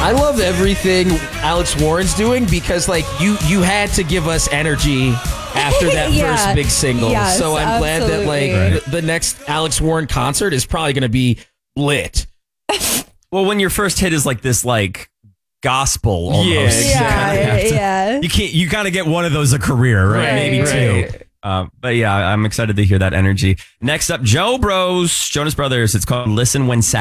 I love everything Alex Warren's doing because, like, you had to give us energy after that first big single. Yes, so I'm glad that, like, the next Alex Warren concert is probably going to be lit. Well, when your first hit is like this, like, gospel almost. Yeah. You gotta get one of those a career, right? Maybe two. But yeah, I'm excited to hear that energy. Next up, Joe Bros, Jonas Brothers. It's called Listen When Sad.